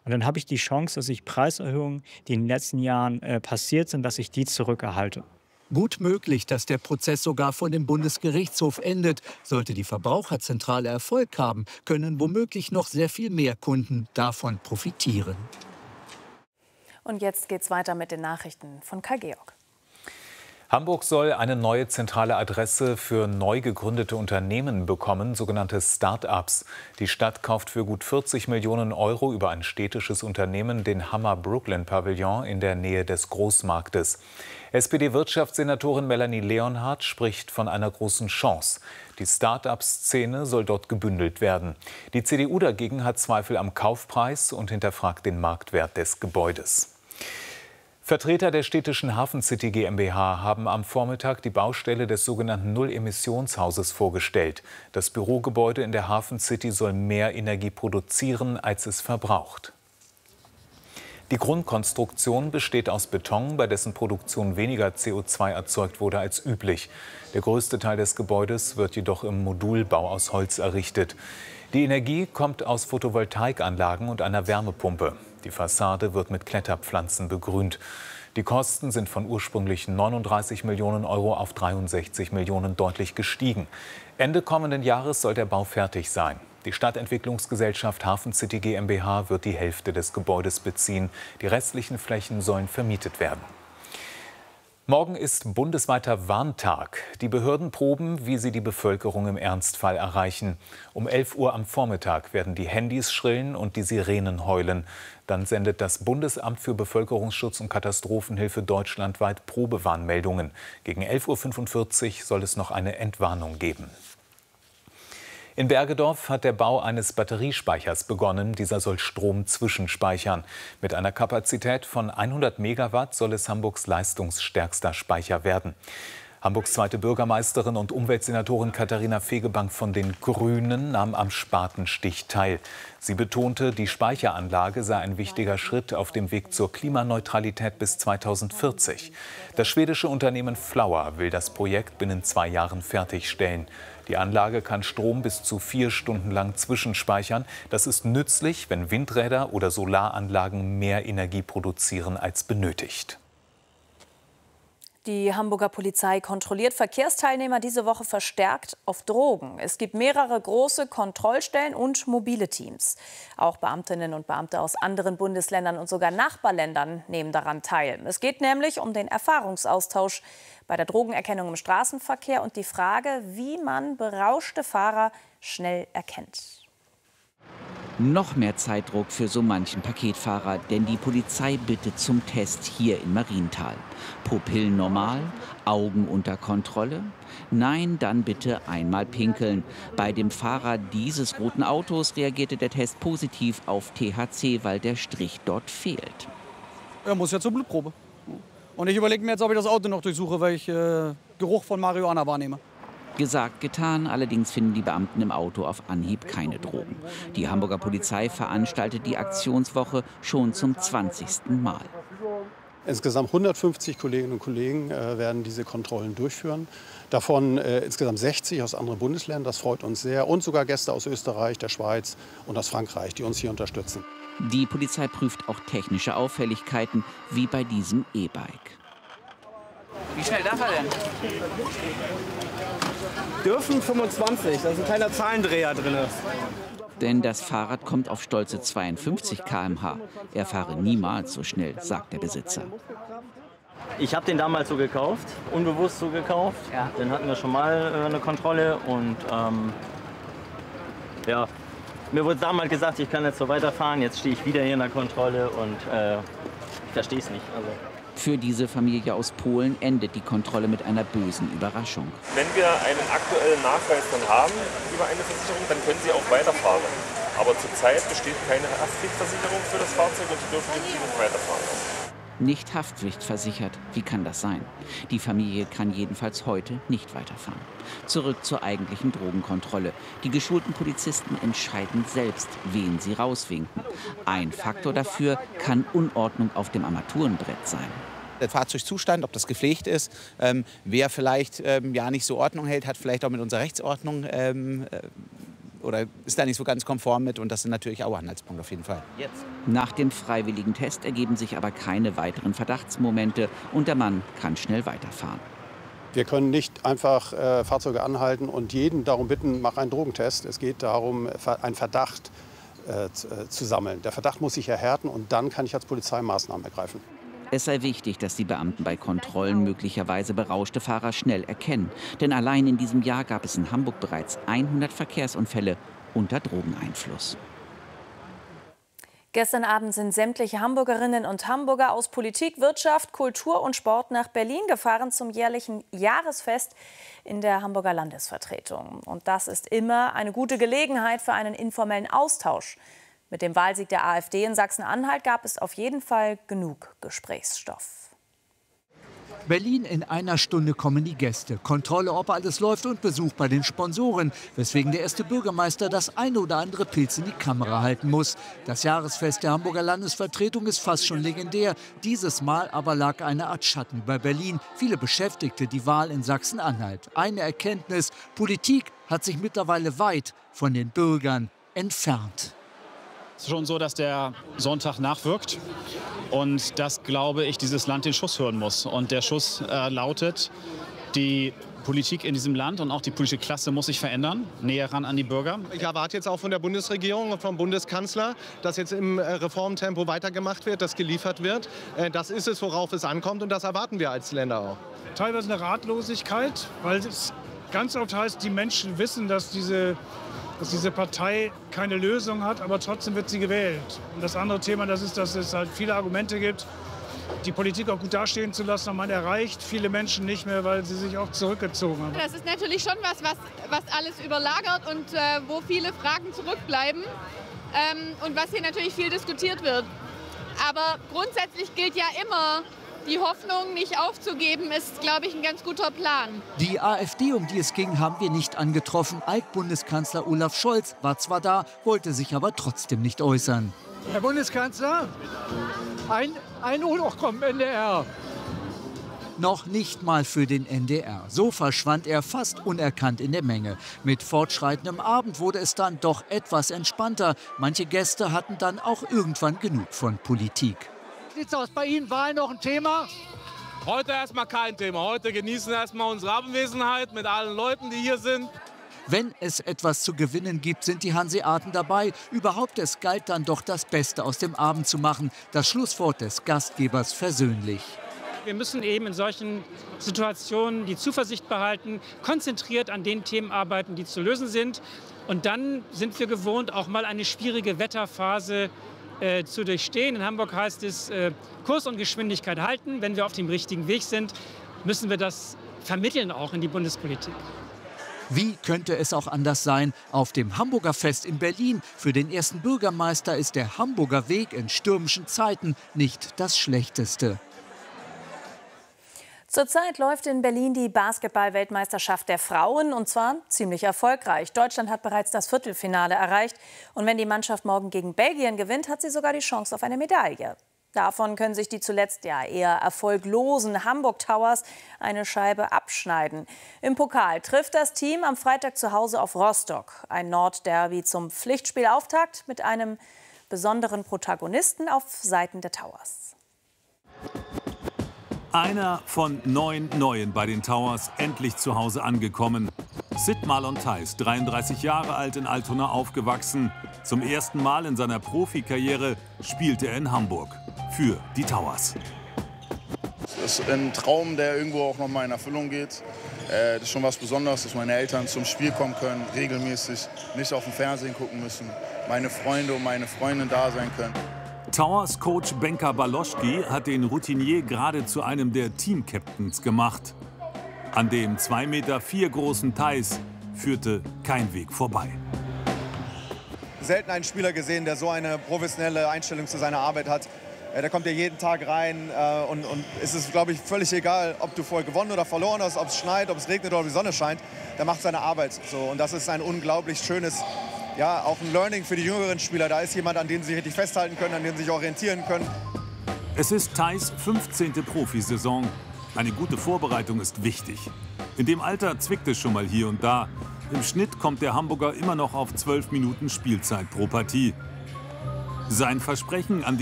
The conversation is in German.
Und dann habe ich die Chance, dass ich Preiserhöhungen, die in den letzten Jahren passiert sind, dass ich die zurückerhalte. Gut möglich, dass der Prozess sogar vor dem Bundesgerichtshof endet. Sollte die Verbraucherzentrale Erfolg haben, können womöglich noch sehr viel mehr Kunden davon profitieren. Und jetzt geht's weiter mit den Nachrichten von Kai Georg. Hamburg soll eine neue zentrale Adresse für neu gegründete Unternehmen bekommen, sogenannte Start-ups. Die Stadt kauft für gut 40 Millionen Euro über ein städtisches Unternehmen den Hammer Brooklyn Pavillon in der Nähe des Großmarktes. SPD-Wirtschaftssenatorin Melanie Leonhardt spricht von einer großen Chance. Die Start-up-Szene soll dort gebündelt werden. Die CDU dagegen hat Zweifel am Kaufpreis und hinterfragt den Marktwert des Gebäudes. Vertreter der städtischen Hafen City GmbH haben am Vormittag die Baustelle des sogenannten Null-Emissionshauses vorgestellt. Das Bürogebäude in der Hafen City soll mehr Energie produzieren, als es verbraucht. Die Grundkonstruktion besteht aus Beton, bei dessen Produktion weniger CO2 erzeugt wurde als üblich. Der größte Teil des Gebäudes wird jedoch im Modulbau aus Holz errichtet. Die Energie kommt aus Photovoltaikanlagen und einer Wärmepumpe. Die Fassade wird mit Kletterpflanzen begrünt. Die Kosten sind von ursprünglich 39 Millionen Euro auf 63 Millionen deutlich gestiegen. Ende kommenden Jahres soll der Bau fertig sein. Die Stadtentwicklungsgesellschaft Hafen City GmbH wird die Hälfte des Gebäudes beziehen. Die restlichen Flächen sollen vermietet werden. Morgen ist bundesweiter Warntag. Die Behörden proben, wie sie die Bevölkerung im Ernstfall erreichen. Um 11 Uhr am Vormittag werden die Handys schrillen und die Sirenen heulen. Dann sendet das Bundesamt für Bevölkerungsschutz und Katastrophenhilfe deutschlandweit Probewarnmeldungen. Gegen 11:45 Uhr soll es noch eine Entwarnung geben. In Bergedorf hat der Bau eines Batteriespeichers begonnen. Dieser soll Strom zwischenspeichern. Mit einer Kapazität von 100 Megawatt soll es Hamburgs leistungsstärkster Speicher werden. Hamburgs zweite Bürgermeisterin und Umweltsenatorin Katharina Fegebank von den Grünen nahm am Spatenstich teil. Sie betonte, die Speicheranlage sei ein wichtiger Schritt auf dem Weg zur Klimaneutralität bis 2040. Das schwedische Unternehmen Flower will das Projekt binnen 2 Jahren fertigstellen. Die Anlage kann Strom bis zu 4 Stunden lang zwischenspeichern. Das ist nützlich, wenn Windräder oder Solaranlagen mehr Energie produzieren als benötigt. Die Hamburger Polizei kontrolliert Verkehrsteilnehmer diese Woche verstärkt auf Drogen. Es gibt mehrere große Kontrollstellen und mobile Teams. Auch Beamtinnen und Beamte aus anderen Bundesländern und sogar Nachbarländern nehmen daran teil. Es geht nämlich um den Erfahrungsaustausch bei der Drogenerkennung im Straßenverkehr und die Frage, wie man berauschte Fahrer schnell erkennt. Noch mehr Zeitdruck für so manchen Paketfahrer, denn die Polizei bittet zum Test hier in Marienthal. Pupillen normal, Augen unter Kontrolle? Nein, dann bitte einmal pinkeln. Bei dem Fahrer dieses roten Autos reagierte der Test positiv auf THC, weil der Strich dort fehlt. Er muss ja zur Blutprobe. Und ich überlege mir jetzt, ob ich das Auto noch durchsuche, weil ich Geruch von Marihuana wahrnehme. Gesagt, getan. Allerdings finden die Beamten im Auto auf Anhieb keine Drogen. Die Hamburger Polizei veranstaltet die Aktionswoche schon zum 20. Mal. Insgesamt 150 Kolleginnen und Kollegen werden diese Kontrollen durchführen. Davon insgesamt 60 aus anderen Bundesländern. Das freut uns sehr. Und sogar Gäste aus Österreich, der Schweiz und aus Frankreich, die uns hier unterstützen. Die Polizei prüft auch technische Auffälligkeiten, wie bei diesem E-Bike. Wie schnell darf er denn? Dürfen 25, da ist ein kleiner Zahlendreher drin. Denn das Fahrrad kommt auf stolze 52 km/h. Er fahre niemals so schnell, sagt der Besitzer. Ich habe den damals so gekauft, unbewusst so gekauft. Ja. Den hatten wir schon mal eine Kontrolle und ja, mir wurde damals gesagt, ich kann jetzt so weiterfahren. Jetzt stehe ich wieder hier in der Kontrolle und ich verstehe es nicht. Also. Für diese Familie aus Polen endet die Kontrolle mit einer bösen Überraschung. Wenn wir einen aktuellen Nachweis dann haben über eine Versicherung, dann können Sie auch weiterfahren. Aber zurzeit besteht keine Haftpflichtversicherung für das Fahrzeug und Sie dürfen nicht weiterfahren. Nicht haftpflichtversichert, wie kann das sein? Die Familie kann jedenfalls heute nicht weiterfahren. Zurück zur eigentlichen Drogenkontrolle. Die geschulten Polizisten entscheiden selbst, wen sie rauswinken. Ein Faktor dafür kann Unordnung auf dem Armaturenbrett sein. Der Fahrzeugzustand, ob das gepflegt ist, wer vielleicht ja nicht so Ordnung hält, hat vielleicht auch mit unserer Rechtsordnung oder ist da nicht so ganz konform mit. Und das sind natürlich auch Anhaltspunkte auf jeden Fall. Jetzt. Nach dem freiwilligen Test ergeben sich aber keine weiteren Verdachtsmomente und der Mann kann schnell weiterfahren. Wir können nicht einfach Fahrzeuge anhalten und jeden darum bitten, mach einen Drogentest. Es geht darum, einen Verdacht zu sammeln. Der Verdacht muss sich erhärten und dann kann ich als Polizei Maßnahmen ergreifen. Es sei wichtig, dass die Beamten bei Kontrollen möglicherweise berauschte Fahrer schnell erkennen. Denn allein in diesem Jahr gab es in Hamburg bereits 100 Verkehrsunfälle unter Drogeneinfluss. Gestern Abend sind sämtliche Hamburgerinnen und Hamburger aus Politik, Wirtschaft, Kultur und Sport nach Berlin gefahren zum jährlichen Jahresfest in der Hamburger Landesvertretung. Und das ist immer eine gute Gelegenheit für einen informellen Austausch. Mit dem Wahlsieg der AfD in Sachsen-Anhalt gab es auf jeden Fall genug Gesprächsstoff. Berlin, in einer Stunde kommen die Gäste. Kontrolle, ob alles läuft und Besuch bei den Sponsoren. Weswegen der erste Bürgermeister das eine oder andere Pilz in die Kamera halten muss. Das Jahresfest der Hamburger Landesvertretung ist fast schon legendär. Dieses Mal aber lag eine Art Schatten über Berlin. Viele beschäftigte die Wahl in Sachsen-Anhalt. Eine Erkenntnis: Politik hat sich mittlerweile weit von den Bürgern entfernt. Es ist schon so, dass der Sonntag nachwirkt und dass, glaube ich, dieses Land den Schuss hören muss. Und der Schuss lautet, die Politik in diesem Land und auch die politische Klasse muss sich verändern, näher ran an die Bürger. Ich erwarte jetzt auch von der Bundesregierung und vom Bundeskanzler, dass jetzt im Reformtempo weitergemacht wird, dass geliefert wird. Das ist es, worauf es ankommt, und das erwarten wir als Länder auch. Teilweise eine Ratlosigkeit, weil es ganz oft heißt, die Menschen wissen, dass diese Partei keine Lösung hat, aber trotzdem wird sie gewählt. Und das andere Thema, das ist, dass es halt viele Argumente gibt, die Politik auch gut dastehen zu lassen, aber man erreicht viele Menschen nicht mehr, weil sie sich auch zurückgezogen haben. Das ist natürlich schon was alles überlagert und wo viele Fragen zurückbleiben und was hier natürlich viel diskutiert wird. Aber grundsätzlich gilt ja immer, die Hoffnung nicht aufzugeben, ist, glaube ich, ein ganz guter Plan. Die AfD, um die es ging, haben wir nicht angetroffen. Altbundeskanzler Olaf Scholz war zwar da, wollte sich aber trotzdem nicht äußern. Herr Bundeskanzler, ein Hochkommen NDR. Noch nicht mal für den NDR. So verschwand er fast unerkannt in der Menge. Mit fortschreitendem Abend wurde es dann doch etwas entspannter. Manche Gäste hatten dann auch irgendwann genug von Politik. Wie sieht's aus bei Ihnen? Wahl noch ein Thema? Heute erstmal kein Thema. Heute genießen erstmal unsere Abwesenheit mit allen Leuten, die hier sind. Wenn es etwas zu gewinnen gibt, sind die Hanseaten dabei. Überhaupt, es galt dann doch, das Beste aus dem Abend zu machen. Das Schlusswort des Gastgebers versöhnlich. Wir müssen eben in solchen Situationen die Zuversicht behalten, konzentriert an den Themen arbeiten, die zu lösen sind. Und dann sind wir gewohnt, auch mal eine schwierige Wetterphase zu durchstehen. In Hamburg heißt es Kurs und Geschwindigkeit halten. Wenn wir auf dem richtigen Weg sind, müssen wir das vermitteln auch in die Bundespolitik. Wie könnte es auch anders sein? Auf dem Hamburger Fest in Berlin. Für den ersten Bürgermeister ist der Hamburger Weg in stürmischen Zeiten nicht das Schlechteste. Zurzeit läuft in Berlin die Basketball-Weltmeisterschaft der Frauen, und zwar ziemlich erfolgreich. Deutschland hat bereits das Viertelfinale erreicht. Und wenn die Mannschaft morgen gegen Belgien gewinnt, hat sie sogar die Chance auf eine Medaille. Davon können sich die zuletzt ja eher erfolglosen Hamburg Towers eine Scheibe abschneiden. Im Pokal trifft das Team am Freitag zu Hause auf Rostock. Ein Nordderby zum Pflichtspielauftakt mit einem besonderen Protagonisten auf Seiten der Towers. Einer von 9 Neuen bei den Towers, endlich zu Hause angekommen. Sid Marlon Theis, 33 Jahre alt, in Altona aufgewachsen. Zum ersten Mal in seiner Profikarriere spielte er in Hamburg für die Towers. Das ist ein Traum, der irgendwo auch noch mal in Erfüllung geht. Das ist schon was Besonderes, dass meine Eltern zum Spiel kommen können, regelmäßig, nicht auf dem Fernsehen gucken müssen, meine Freunde und meine Freundin da sein können. Towers-Coach Benka Baloschki hat den Routinier gerade zu einem der Team-Captains gemacht. An dem 2,4 Meter großen Theis führte kein Weg vorbei. Selten einen Spieler gesehen, der so eine professionelle Einstellung zu seiner Arbeit hat. Der kommt ja jeden Tag rein und es ist, glaube ich, völlig egal, ob du vorher gewonnen oder verloren hast, ob es schneit, ob es regnet oder die Sonne scheint. Der macht seine Arbeit so, und das ist ein unglaublich schönes, ja, auch ein Learning für die jüngeren Spieler. Da ist jemand, an dem sie sich richtig festhalten können, an dem sie sich orientieren können. Es ist Theis 15. Profisaison. Eine gute Vorbereitung ist wichtig. In dem Alter zwickt es schon mal hier und da. Im Schnitt kommt der Hamburger immer noch auf 12 Minuten Spielzeit pro Partie. Sein Versprechen an die